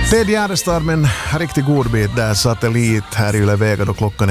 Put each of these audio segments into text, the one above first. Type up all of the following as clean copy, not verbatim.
Det är Gärdestad med en riktigt god bit där satellit här i Ylevega då klockan är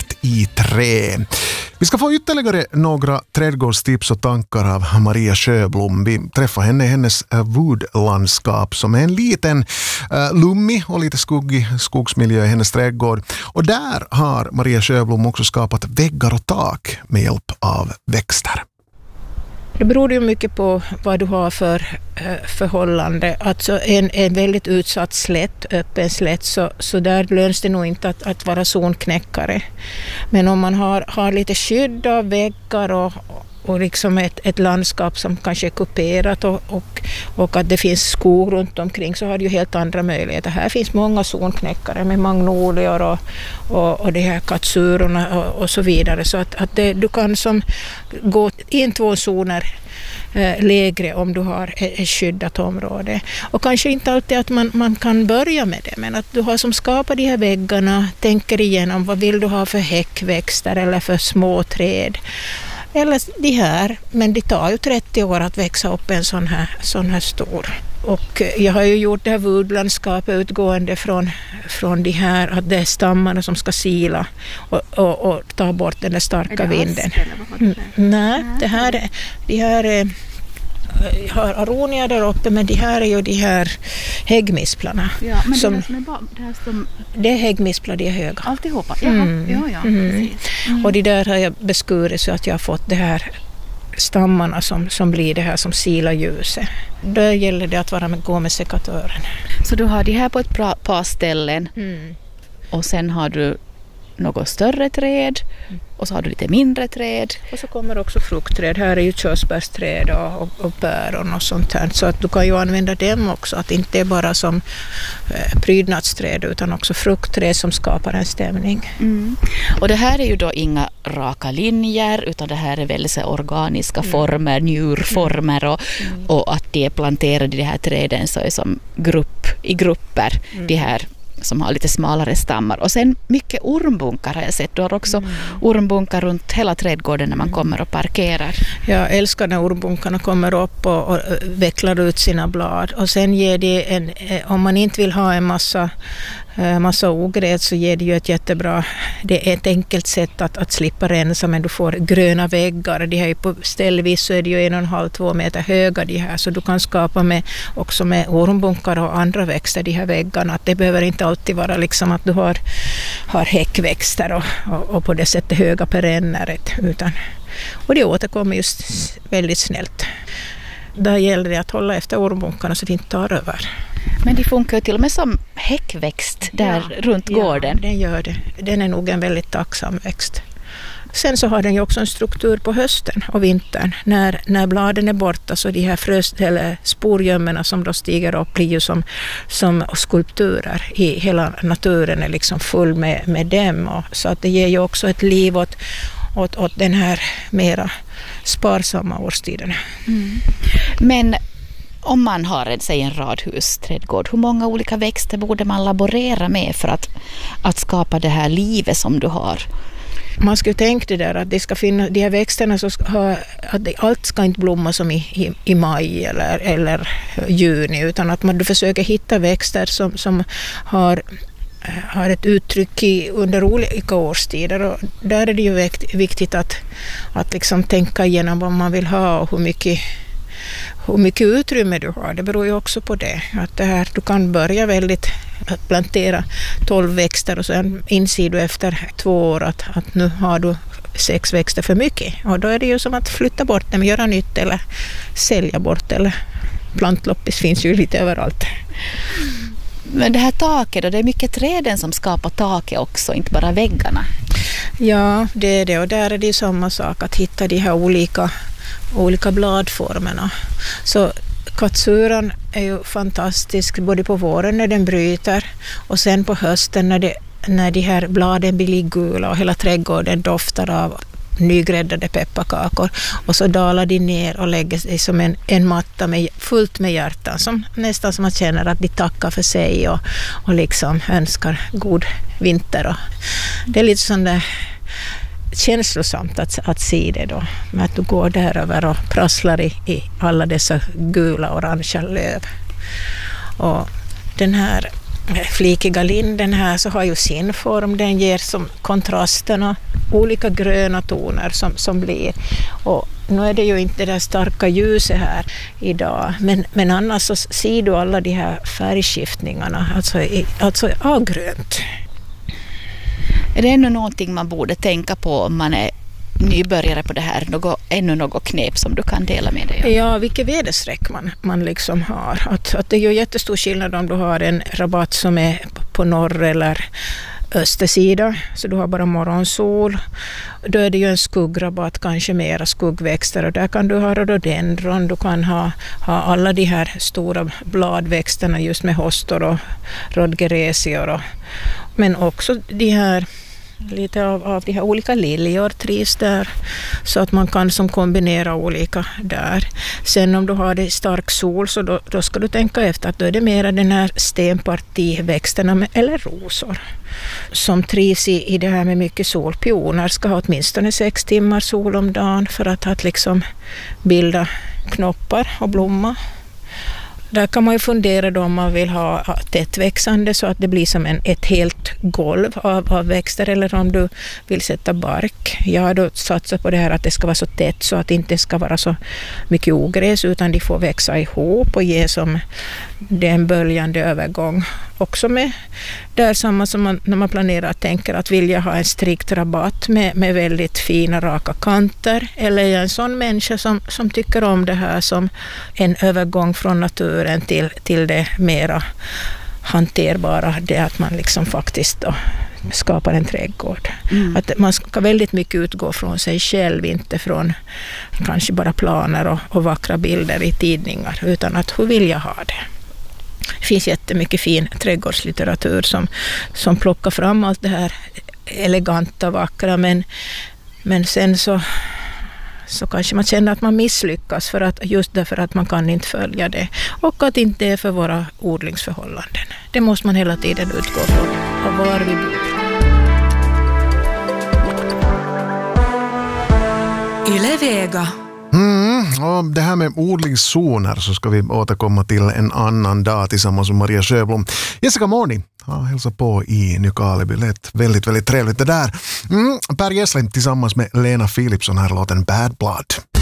2:15. Vi ska få ytterligare några trädgårdstips och tankar av Maria Sjöblom. Vi träffar henne i hennes woodlandskap som är en liten lummig och lite skuggig skogsmiljö i hennes trädgård. Och där har Maria Sjöblom också skapat väggar och tak med hjälp av växter. Det beror ju mycket på vad du har för förhållande. Alltså en väldigt utsatt slätt, öppen slätt, så där löns det nog inte att vara zonknäckare. Men om man har lite skydd av väggar och liksom ett landskap som kanske är kuperat och att det finns skog runt omkring, så har du ju helt andra möjligheter. Här finns många zonknäckare med magnolior och det här katsurorna och så vidare. Så att du kan som gå in 2 zoner lägre om du har ett skyddat område. Och kanske inte alltid att man kan börja med det, men att du har som skapat de här väggarna, tänker igenom vad vill du ha för häckväxter eller för små träd. Eller de här, men det tar ju 30 år att växa upp en sån här stor. Och jag har ju gjort det här woodlandskapet utgående från de här, att det är stammarna som ska sila och ta bort den där starka vinden. Nej, de här jag har aronia där uppe, men de här är ju de här häggmisplarna. Ja, men det är häggmisplar, de är höga. Alltihopa? Ja, precis. Och de där har jag beskurit så att jag har fått det här stammarna som blir det här som silar ljuset. Då gäller det att gå med sekatören. Så du har det här på ett par ställen och sen har du något större träd och så har du lite mindre träd. Och så kommer också fruktträd. Här är ju körsbärsträd och päron och sånt här. Så att du kan ju använda dem också. Att inte är bara som prydnadsträd utan också fruktträd som skapar en stämning. Och det här är ju då inga raka linjer, utan det här är väldigt så organiska former, njurformer och att det är planterade i de här träden så är som i grupper de här som har lite smalare stammar. Och sen mycket ormbunkar har jag sett. Du har också ormbunkar runt hela trädgården när man kommer och parkerar. Jag älskar när ormbunkarna kommer upp och vecklar ut sina blad. Och sen ger det om man inte vill ha en massa ogräs, så ger det ju ett jättebra, det är ett enkelt sätt att slippa rensa, men du får gröna väggar. Det här är på ställvis så är det ju 1,5-2 meter höga de här, så du kan skapa också med ormbunkar och andra växter de här väggarna. Att det behöver inte alltid vara liksom att du har häckväxter och på det sättet höga perenner, utan och det återkommer just väldigt snällt. Där gäller det att hålla efter ormbunkarna så att det inte tar över. Men det funkar ju till och med som häckväxt där runt gården. Ja, den gör det. Den är nog en väldigt tacksam växt. Sen så har den ju också en struktur på hösten och vintern. När bladen är borta så de här eller sporgömmorna som då stiger upp blir ju som skulpturer. I hela naturen är liksom full med dem. Och så att det ger ju också ett liv åt den här mera sparsamma årstiden. Men om man har en radhusträdgård, hur många olika växter borde man laborera med för att skapa det här livet som du har? Man skulle tänka det där att det ska finnas de här växterna så att allt ska inte blomma som i maj eller juni, utan att du försöker hitta växter som har ett uttryck under olika årstider, och där är det ju viktigt att liksom tänka igenom vad man vill ha och hur mycket utrymme du har. Det beror ju också på det. Att det här, du kan börja att plantera 12 växter och sen inser du efter 2 år att nu har du 6 växter för mycket. Och då är det ju som att flytta bort dem, göra nytt eller sälja bort, eller plantloppis finns ju lite överallt. Men det här taket då, det är mycket träden som skapar taket också, inte bara väggarna. Ja, det är det, och där är det ju samma sak att hitta de här olika bladformerna. Så katsuran är ju fantastisk både på våren när den bryter och sen på hösten när de här bladen blir gula och hela trädgården doftar av nygräddade pepparkakor, och så dalar de ner och lägger sig som en matta fullt med hjärtan, nästan som man känner att de tackar för sig och liksom önskar god vinter. Och det är lite sån där känslosamt att se det då, med att du går där över och prasslar i alla dessa gula orangea löv. Och den här flikiga linden här så har ju sin form. Den ger som kontrasterna olika gröna toner som blir. Och nu är det ju inte det där starka ljuset här idag. Men annars så ser du alla de här färgskiftningarna. Alltså grönt. Är det ännu någonting man borde tänka på om man är nybörjare på det här? Ännu något knep som du kan dela med dig av? Ja, vilket väderstreck man liksom har. Att det är ju jättestor skillnad om du har en rabatt som är på norr eller östersida, så du har bara morgonsol. Då är det ju en skuggrabatt, kanske mera skuggväxter, och där kan du ha rhododendron, du kan ha alla de här stora bladväxterna just med hostor och rhodgeresior, men också de här lite av de här olika liljor trivs där, så att man kan som kombinera olika där. Sen om du har det stark sol, så då ska du tänka efter att då är det mera den här stenpartiväxterna eller rosor som trivs i det här med mycket sol. Pioner ska ha åtminstone 6 timmar sol om dagen för att liksom bilda knoppar och blomma. Där kan man ju fundera då om man vill ha tättväxande så att det blir som ett helt golv av växter, eller om du vill sätta bark. Jag har då satsat på det här att det ska vara så tätt så att det inte ska vara så mycket ogräs, utan de får växa ihop och ge som det är en böljande övergång. Också med där samma som när man planerar att tänka att vilja ha en strikt rabatt med väldigt fina raka kanter, eller är jag en sån människa som tycker om det här som en övergång från naturen till det mera hanterbara, det att man liksom faktiskt då skapar en trädgård. Att man ska väldigt mycket utgå från sig själv, inte från kanske bara planer och vackra bilder i tidningar, utan att hur vill jag ha det. Det finns jättemycket fin trädgårdslitteratur som plockar fram allt det här eleganta, vackra, men sen så kanske man känner att man misslyckas just därför att man kan inte följa det, och att inte är för våra odlingsförhållanden. Det måste man hela tiden utgå från av var vi bor. Yle Vega. Och det här med odlingszoner så ska vi återkomma till en annan dag tillsammans med Maria Sjöblom. Jessica Morni har hälsat på i Nykarleby. Lät väldigt, väldigt trevligt det där. Per Gessle tillsammans med Lena Philipsson här låten Bad Blood.